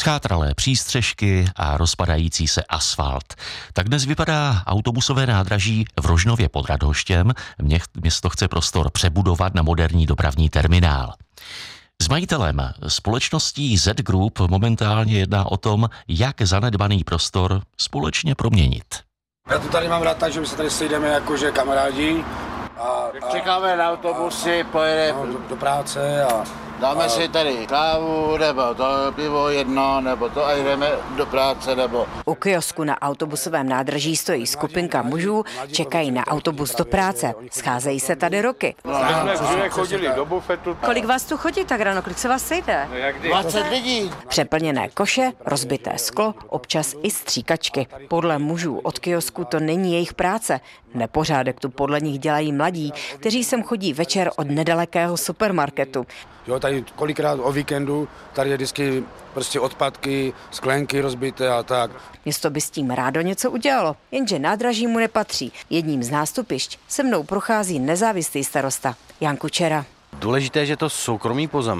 Schátralé přístřešky a rozpadající se asfalt. Tak dnes vypadá autobusové nádraží v Rožnově pod Radhoštěm. Město chce prostor přebudovat na moderní dopravní terminál. S majitelem společností Z Group momentálně jedná o tom, jak zanedbaný prostor společně proměnit. Já to tady mám rád tak, že my se tady sejdeme jakože kamarádi. Čekáme na autobusy, pojedeme do práce a dáme si tady kávu, nebo to pivo jedno, nebo to a jdeme do práce, nebo... U kiosku na autobusovém nádraží stojí skupinka mužů, čekají na autobus do práce. Scházejí se tady roky. jsme chodili do bufetu. Kolik vás tu chodí tak ráno, kolik se vás sejde? 20 lidí. Přeplněné koše, rozbité sklo, občas i stříkačky. Podle mužů od kiosku to není jejich práce. Nepořádek tu podle nich dělají mladí, kteří sem chodí večer od nedalekého supermarketu. Jo, tady kolikrát o víkendu, tady je vždycky prostě odpadky, sklenky rozbité a tak. Město by s tím rádo něco udělalo, jenže nádraží mu nepatří. Jedním z nástupišť se mnou prochází nezávislý starosta Jan Kučera. Důležité je, že to soukromý pozemek.